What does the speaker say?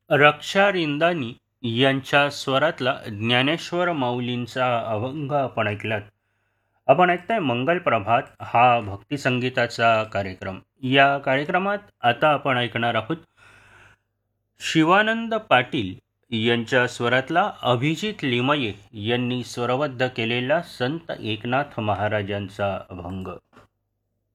रक्षा रिंदानी यांच्या स्वरातला ज्ञानेश्वर माऊलींचा अभंग आपण ऐकलात. आपण ऐकताय मंगल प्रभात हा भक्तिसंगीताचा कार्यक्रम. या कार्यक्रमात आता आपण ऐकणार आहोत शिवानंद पाटील यांच्या स्वरातला अभिजित लिमये यांनी स्वरबद्ध केलेला संत एकनाथ महाराजांचा अभंग.